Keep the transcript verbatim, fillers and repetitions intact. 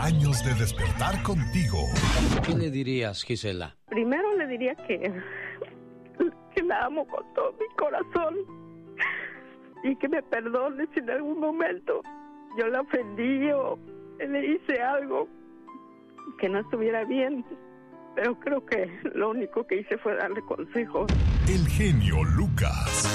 años de despertar contigo. ¿Qué le dirías, Gisela? Primero le diría que, que la amo con todo mi corazón y que me perdone si en algún momento yo la ofendí o le hice algo que no estuviera bien. Pero creo que lo único que hice fue darle consejos. El genio Lucas.